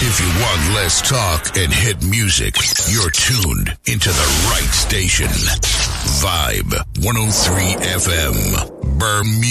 If you want less talk and hit music, you're tuned into the right station. Vibe 103 FM. Bermuda.